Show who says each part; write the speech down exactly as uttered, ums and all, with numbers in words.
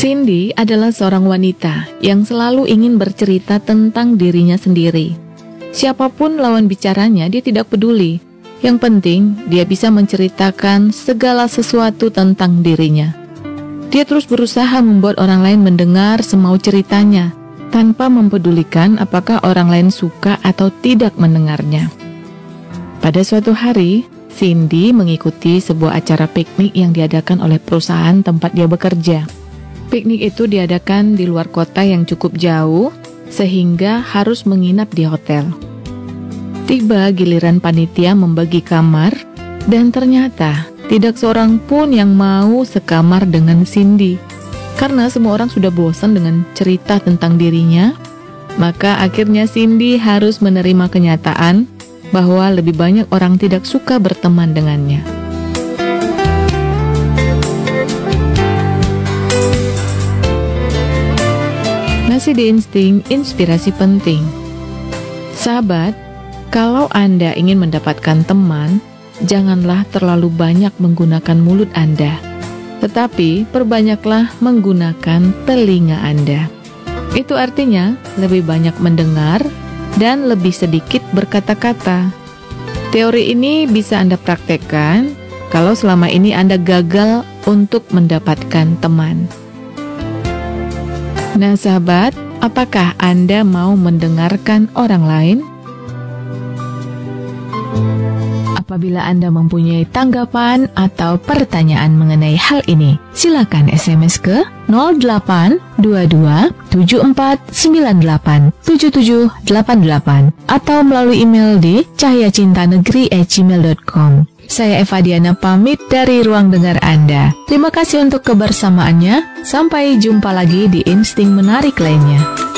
Speaker 1: Cindy adalah seorang wanita yang selalu ingin bercerita tentang dirinya sendiri. Siapapun lawan bicaranya, dia tidak peduli. Yang penting, dia bisa menceritakan segala sesuatu tentang dirinya. Dia terus berusaha membuat orang lain mendengar semau ceritanya, tanpa mempedulikan apakah orang lain suka atau tidak mendengarnya. Pada suatu hari, Cindy mengikuti sebuah acara piknik yang diadakan oleh perusahaan tempat dia bekerja. Piknik itu diadakan di luar kota yang cukup jauh, sehingga harus menginap di hotel. Tiba giliran panitia membagi kamar, dan ternyata tidak seorang pun yang mau sekamar dengan Cindy. Karena semua orang sudah bosan dengan cerita tentang dirinya, maka akhirnya Cindy harus menerima kenyataan bahwa lebih banyak orang tidak suka berteman dengannya. Masih di Insting Inspirasi Penting. Sahabat, kalau Anda ingin mendapatkan teman, janganlah terlalu banyak menggunakan mulut Anda, tetapi perbanyaklah menggunakan telinga Anda. Itu artinya lebih banyak mendengar dan lebih sedikit berkata-kata. Teori ini bisa Anda praktekkan kalau selama ini Anda gagal untuk mendapatkan teman. Nah sahabat, apakah Anda mau mendengarkan orang lain? Apabila Anda mempunyai tanggapan atau pertanyaan mengenai hal ini, silakan S M S ke nol delapan dua dua tujuh empat sembilan delapan tujuh tujuh delapan delapan atau melalui email di cahyacintanegeri at gmail dot com. Saya Eva Diana pamit dari ruang dengar Anda. Terima kasih untuk kebersamaannya. Sampai jumpa lagi di Insting Menarik lainnya.